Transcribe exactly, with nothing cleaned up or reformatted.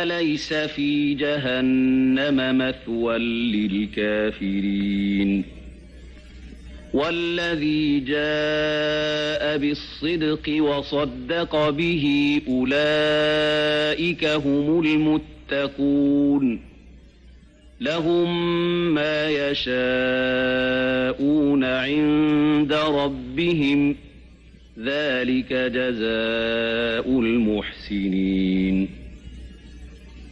فليس في جهنم مثوى للكافرين والذي جاء بالصدق وصدق به أولئك هم المتقون لهم ما يشاءون عند ربهم ذلك جزاء المحسنين